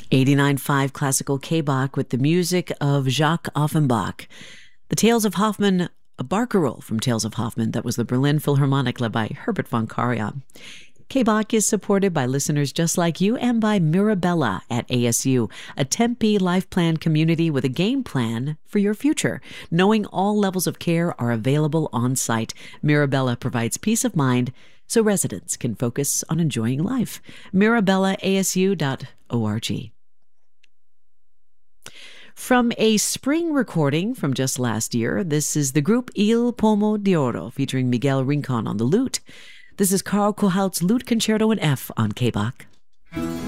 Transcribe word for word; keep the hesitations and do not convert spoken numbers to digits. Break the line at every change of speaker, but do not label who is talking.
eighty-nine point five Classical K-Bach with the music of Jacques Offenbach. The Tales of Hoffmann, a barcarolle from Tales of Hoffmann that was the Berlin Philharmonic led by Herbert von Karajan. K-Bach is supported by listeners just like you and by Mirabella at A S U, a Tempe Life Plan community with a game plan for your future. Knowing all levels of care are available on site, Mirabella provides peace of mind so residents can focus on enjoying life. mirabella a s u dot org. From a spring recording from just last year, this is the group Il Pomo d'Oro featuring Miguel Rincon on the lute. This is Carl Kohaut's Lute Concerto in F on K-Bach.